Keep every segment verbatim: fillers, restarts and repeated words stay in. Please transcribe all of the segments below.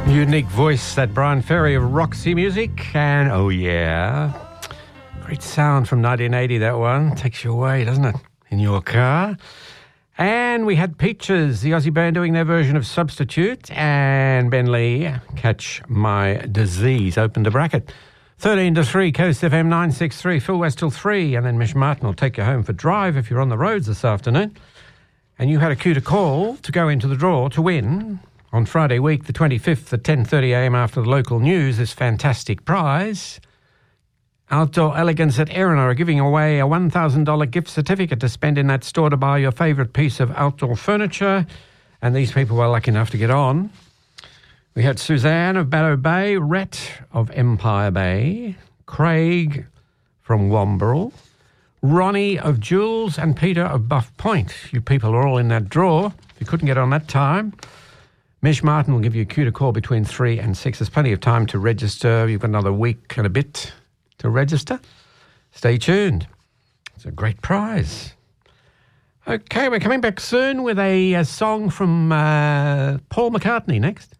Unique voice, that Brian Ferry of Roxy Music. And, oh yeah, great sound from nineteen eighty, that one. Takes you away, doesn't it, in your car? And we had Peaches, the Aussie band, doing their version of Substitute. And Ben Lee, Catch My Disease, opened the bracket. thirteen to three, Coast F M nine six three, Phil West till three. And then Mish Martin will take you home for Drive if you're on the roads this afternoon. And you had a cue to call to go into the draw to win on Friday week, the twenty-fifth at ten thirty a m after the local news, this fantastic prize. Outdoor Elegance at Erin are giving away a one thousand dollars gift certificate to spend in that store to buy your favourite piece of outdoor furniture. And these people were lucky enough to get on. We had Suzanne of Baddo Bay, Rhett of Empire Bay, Craig from Womberl, Ronnie of Jules, and Peter of Buff Point. You people are all in that draw. If you couldn't get on that time, Mish Martin will give you a cue to call between three and six. There's plenty of time to register. You've got another week and a bit to register. Stay tuned. It's a great prize. Okay, we're coming back soon with a, a song from uh, Paul McCartney next.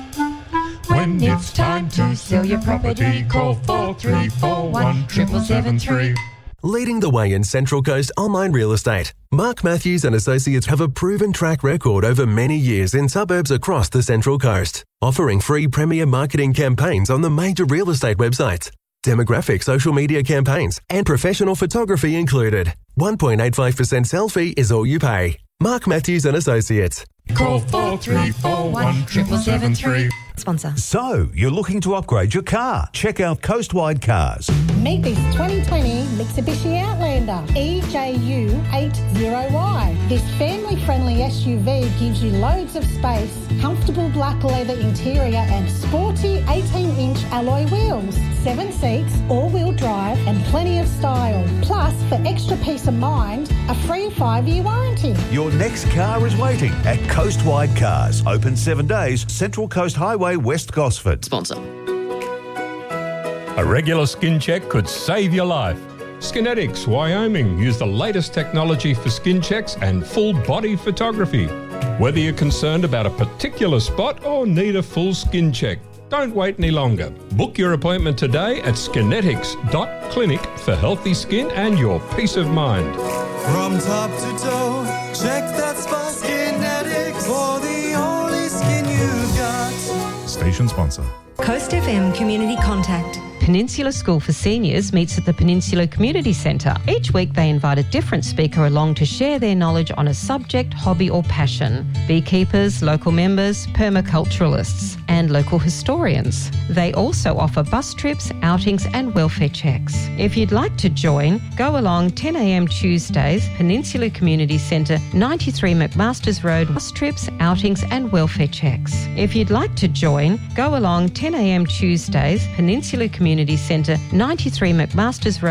When it's time to sell your property, call four three four one, seven seven three. Leading the way in Central Coast online real estate, Mark Matthews and Associates have a proven track record over many years in suburbs across the Central Coast, offering free premier marketing campaigns on the major real estate websites, demographic social media campaigns, and professional photography included. one point eight five percent sell fee is all you pay. Mark Matthews and Associates. Call four three four one, seven seven three. Sponsor. So, you're looking to upgrade your car? Check out Coastwide Cars. Meet this twenty twenty Mitsubishi Outlander E J U eighty Y. This family-friendly S U V gives you loads of space, comfortable black leather interior and sporty eighteen-inch alloy wheels, seven seats, all-wheel drive and plenty of style. Plus, for extra peace of mind, a free five-year warranty. Your next car is waiting at Coastwide Cars. Open seven days, Central Coast Highway, West Gosford. Sponsor. A regular skin check could save your life. Skinetics, Wyoming, use the latest technology for skin checks and full body photography. Whether you're concerned about a particular spot or need a full skin check, don't wait any longer. Book your appointment today at skinetics dot clinic for healthy skin and your peace of mind. From top to toe, check that spot. Skinetics for the only skin you got. Station sponsor. Coast F M Community Contact. Peninsula School for Seniors meets at the Peninsula Community Centre. Each week they invite a different speaker along to share their knowledge on a subject, hobby or passion. Beekeepers, local members, permaculturalists and local historians. They also offer bus trips, outings and welfare checks. If you'd like to join, go along ten a m Tuesdays, Peninsula Community Centre, ninety-three McMasters Road, bus trips, outings and welfare checks. If you'd like to join, go along ten a m Tuesdays, Peninsula Community Centre, ninety-three McMasters Road,